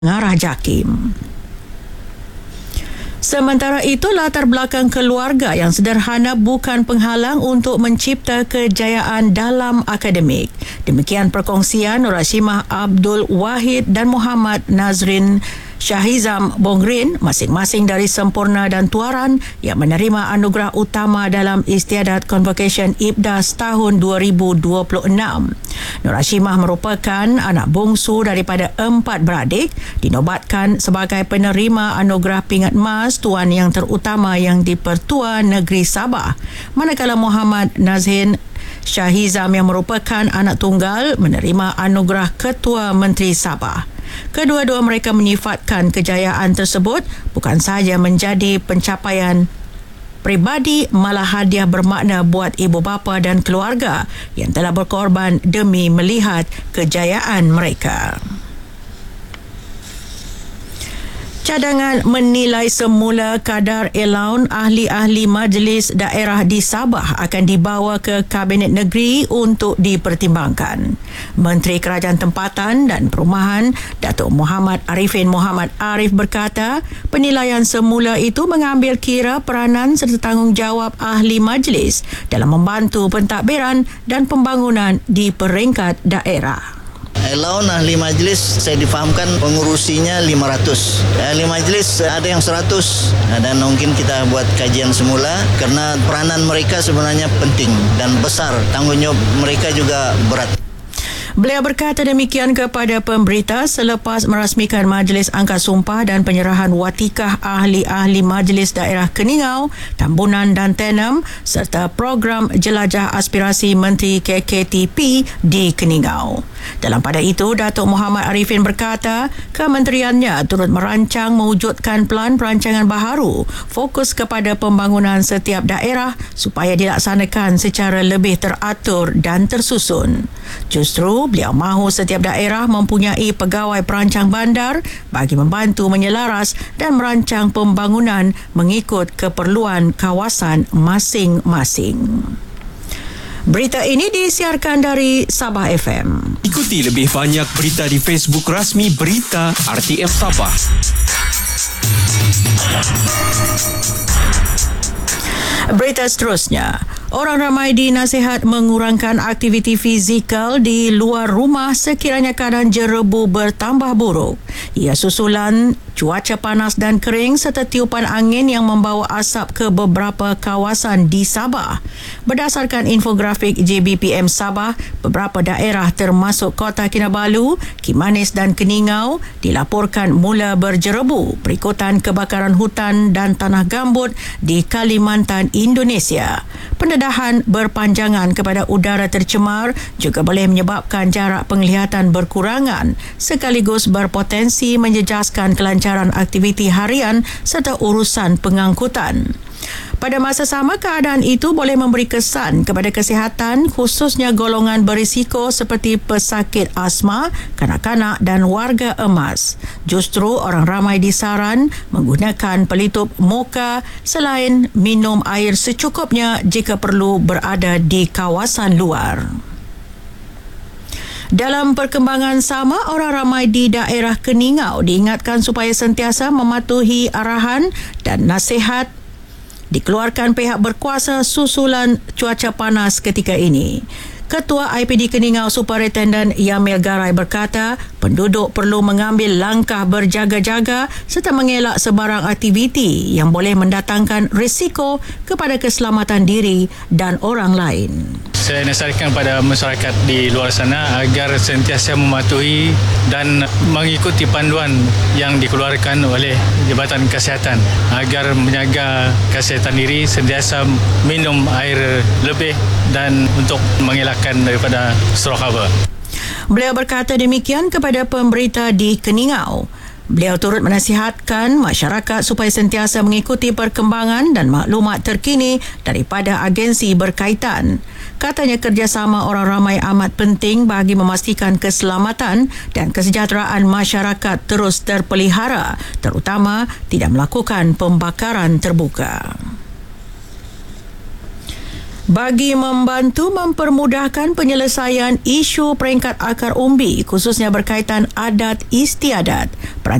Ngarah Jakim. Sementara itu, latar belakang keluarga yang sederhana bukan penghalang untuk mencipta kejayaan dalam akademik. Demikian perkongsian Nur Hashimah Abdul Wahid dan Muhammad Nazrin Syahizam Bongrin, masing-masing dari Sempurna dan Tuaran, yang menerima anugerah utama dalam Istiadat Convocation IPDAS tahun 2026. Nur Hashimah merupakan anak bongsu daripada 4 beradik, dinobatkan sebagai penerima anugerah pingat emas Tuan Yang Terutama yang di-Pertua Negeri Sabah. Manakala Muhammad Nazrin Syahizam yang merupakan anak tunggal menerima anugerah Ketua Menteri Sabah. Kedua-dua mereka menyifatkan kejayaan tersebut bukan sahaja menjadi pencapaian peribadi, malah hadiah bermakna buat ibu bapa dan keluarga yang telah berkorban demi melihat kejayaan mereka. Cadangan menilai semula kadar allowance ahli-ahli Majlis Daerah di Sabah akan dibawa ke Kabinet Negeri untuk dipertimbangkan. Menteri Kerajaan Tempatan dan Perumahan, Datuk Muhammad Arifin Muhammad Arif berkata, penilaian semula itu mengambil kira peranan serta tanggungjawab ahli majlis dalam membantu pentadbiran dan pembangunan di peringkat daerah. Allowance ahli majlis saya difahamkan pengurusinya 500. Ahli majlis ada yang 100 dan mungkin kita buat kajian semula kerana peranan mereka sebenarnya penting dan besar. Tanggungjawab mereka juga berat. Beliau berkata demikian kepada pemberita selepas merasmikan Majlis Angkat Sumpah dan penyerahan watikah ahli-ahli Majlis Daerah Keningau, Tambunan dan Tenem serta program Jelajah Aspirasi Menteri KKTP di Keningau. Dalam pada itu, Datuk Muhammad Arifin berkata, kementeriannya turut merancang mewujudkan pelan perancangan baharu fokus kepada pembangunan setiap daerah supaya dilaksanakan secara lebih teratur dan tersusun. Justru, beliau mahu setiap daerah mempunyai pegawai perancang bandar bagi membantu menyelaras dan merancang pembangunan mengikut keperluan kawasan masing-masing. Berita ini disiarkan dari Sabah FM. Ikuti lebih banyak berita di Facebook rasmi Berita RTM Sabah. Berita seterusnya, orang ramai dinasihat mengurangkan aktiviti fizikal di luar rumah sekiranya keadaan jerebu bertambah buruk. Ia susulan cuaca panas dan kering serta tiupan angin yang membawa asap ke beberapa kawasan di Sabah. Berdasarkan infografik JBPM Sabah, beberapa daerah termasuk Kota Kinabalu, Kimanis dan Keningau dilaporkan mula berjerebu berikutan kebakaran hutan dan tanah gambut di Kalimantan, Indonesia. Pendedahan berpanjangan kepada udara tercemar juga boleh menyebabkan jarak penglihatan berkurangan sekaligus berpotensi menjejaskan kelancaran aktiviti harian serta urusan pengangkutan. Pada masa sama, keadaan itu boleh memberi kesan kepada kesihatan khususnya golongan berisiko seperti pesakit asma, kanak-kanak dan warga emas. Justru orang ramai disaran menggunakan pelitup muka selain minum air secukupnya jika perlu berada di kawasan luar. Dalam perkembangan sama, orang ramai di daerah Keningau diingatkan supaya sentiasa mematuhi arahan dan nasihat dikeluarkan pihak berkuasa susulan cuaca panas ketika ini. Ketua IPD Keningau Superintendent Yamil Garai berkata, penduduk perlu mengambil langkah berjaga-jaga serta mengelak sebarang aktiviti yang boleh mendatangkan risiko kepada keselamatan diri dan orang lain. Saya nasihatkan pada masyarakat di luar sana agar sentiasa mematuhi dan mengikuti panduan yang dikeluarkan oleh Jabatan Kesihatan agar menjaga kesihatan diri, sentiasa minum air lebih dan untuk mengelakkan daripada stroke haba. Beliau berkata demikian kepada pemberita di Keningau. Beliau turut menasihatkan masyarakat supaya sentiasa mengikuti perkembangan dan maklumat terkini daripada agensi berkaitan. Katanya kerjasama orang ramai amat penting bagi memastikan keselamatan dan kesejahteraan masyarakat terus terpelihara, terutama tidak melakukan pembakaran terbuka. Bagi membantu mempermudahkan penyelesaian isu peringkat akar umbi khususnya berkaitan adat istiadat,